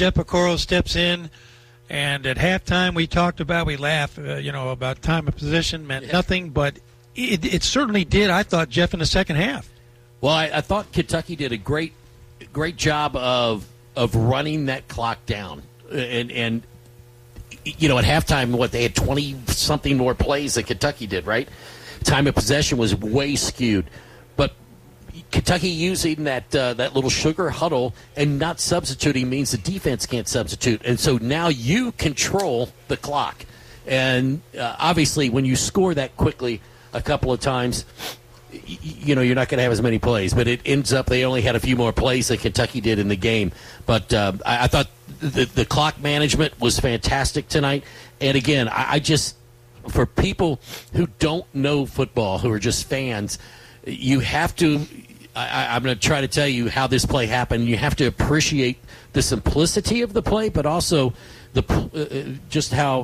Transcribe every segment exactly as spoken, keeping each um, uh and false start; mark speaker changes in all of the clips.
Speaker 1: Jeff Piecoro steps in, and at halftime we talked about, we laughed, uh, you know, about time of possession meant yeah. nothing, but it, it certainly did, I thought, Jeff, in the second half.
Speaker 2: Well, I, I thought Kentucky did a great great job of of running that clock down. And, and you know, at halftime, what, they had twenty-something more plays than Kentucky did, right? Time of possession was way skewed. But Kentucky using that uh, that little sugar huddle and not substituting means the defense can't substitute. And so now you control the clock. And uh, obviously, when you score that quickly a couple of times, y- you know, you're not going to have as many plays. But it ends up they only had a few more plays than Kentucky did in the game. But uh, I-, I thought the, the clock management was fantastic tonight. And, again, I, I just – for people who don't know football, who are just fans, you have to I, I'm going to try to tell you how this play happened. You have to appreciate the simplicity of the play, but also the uh, just how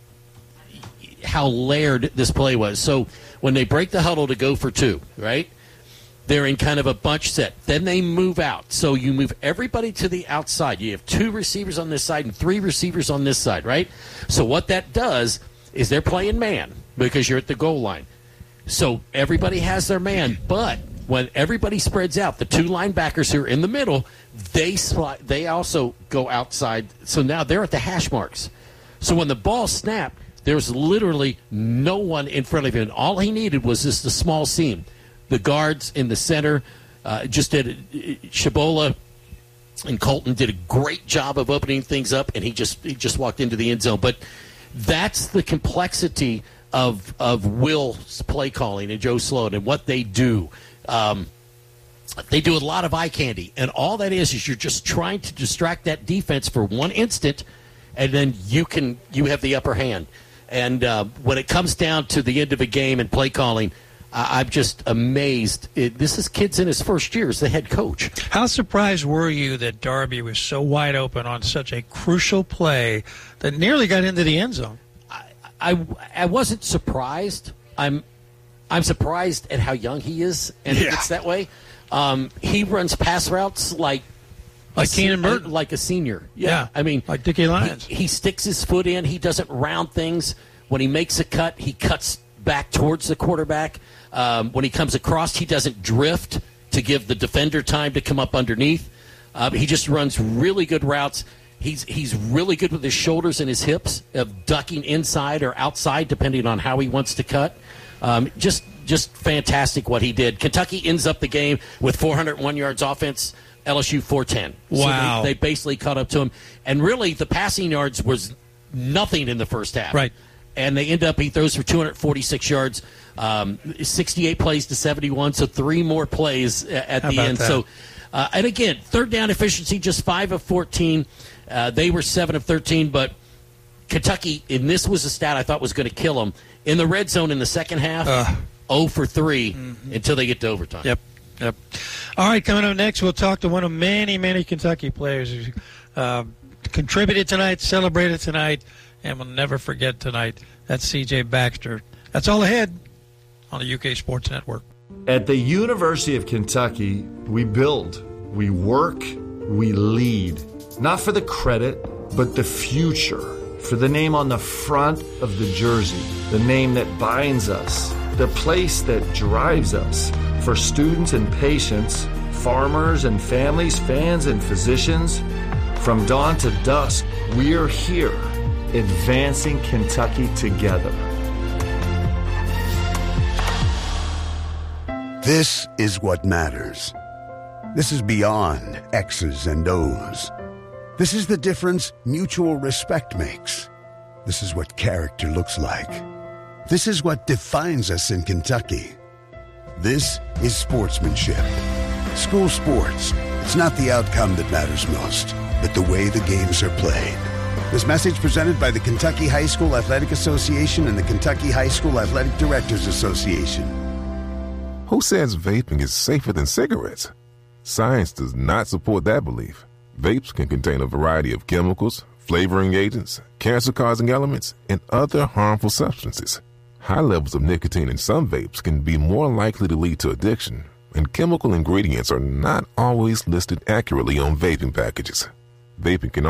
Speaker 2: how layered this play was. So when they break the huddle to go for two, right, they're in kind of a bunch set. Then they move out. So you move everybody to the outside. You have two receivers on this side and three receivers on this side, right? So what that does is they're playing man because you're at the goal line. So everybody has their man, but when everybody spreads out, the two linebackers who are in the middle, they slide, they also go outside. So now they're at the hash marks. So when the ball snapped, there's literally no one in front of him. All he needed was just a small seam. The guards in the center uh, just did – Shabola and Colton did a great job of opening things up, and he just he just walked into the end zone. But that's the complexity of of Will's play calling and Joe Sloan and what they do. Um, they do a lot of eye candy, and all that is is you're just trying to distract that defense for one instant, and then you can you have the upper hand. And uh, when it comes down to the end of a game and play calling, I- I'm just amazed. It, this is kids in his first year as the head coach.
Speaker 1: How surprised were you that Darby was so wide open on such a crucial play that nearly got into the end zone?
Speaker 2: I I, I wasn't surprised. I'm I'm surprised at how young he is, and yeah. It's that way. Um, he runs pass routes like
Speaker 1: like Keenan Burton,
Speaker 2: like a senior. Yeah,
Speaker 1: yeah.
Speaker 2: I mean,
Speaker 1: like Dickie Lyons.
Speaker 2: He, he sticks his foot in. He doesn't round things. When he makes a cut, he cuts back towards the quarterback. Um, when he comes across, he doesn't drift to give the defender time to come up underneath. Uh, he just runs really good routes. He's he's really good with his shoulders and his hips of ducking inside or outside, depending on how he wants to cut. Um, just just fantastic what he did. Kentucky ends up the game with four hundred one yards offense, L S U four ten.
Speaker 1: Wow.
Speaker 2: So they, they basically caught up to him. And really, the passing yards was nothing in the first half.
Speaker 1: Right.
Speaker 2: And they end up, he throws for two hundred forty-six yards, um, sixty-eight plays to seventy-one, so three more plays at
Speaker 1: How
Speaker 2: the
Speaker 1: about
Speaker 2: end.
Speaker 1: that?
Speaker 2: So, uh, and again, third down efficiency, just five of fourteen. Uh, they were seven of thirteen, but Kentucky, and this was a stat I thought was going to kill them, in the red zone in the second half, uh, zero for three mm-hmm. until they get to overtime.
Speaker 1: Yep, yep. All right, coming up next, we'll talk to one of many, many Kentucky players who uh, contributed tonight, celebrated tonight, and we'll never forget tonight. That's C J Baxter. That's all ahead on the U K Sports Network.
Speaker 3: At the University of Kentucky, we build, we work, we lead. Not for the credit, but the future. For the name on the front of the jersey, the name that binds us, the place that drives us. For students and patients, farmers and families, fans and physicians, from dawn to dusk, we're here, advancing Kentucky together.
Speaker 4: This is what matters. This is beyond X's and O's. This is the difference mutual respect makes. This is what character looks like. This is what defines us in Kentucky. This is sportsmanship. School sports. It's not the outcome that matters most, but the way the games are played. This message presented by the Kentucky High School Athletic Association and the Kentucky High School Athletic Directors Association.
Speaker 5: Who says vaping is safer than cigarettes? Science does not support that belief. Vapes can contain a variety of chemicals, flavoring agents, cancer-causing elements, and other harmful substances. High levels of nicotine in some vapes can be more likely to lead to addiction, and chemical ingredients are not always listed accurately on vaping packages. Vaping can